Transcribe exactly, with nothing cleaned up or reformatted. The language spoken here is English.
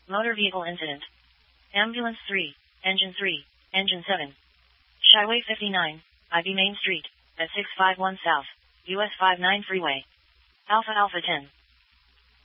Motor vehicle incident. Ambulance three, Engine three, Engine seven. Skyway fifty-nine, I B Main Street, at six five one South, U S fifty-nine Freeway. Alpha Alpha ten.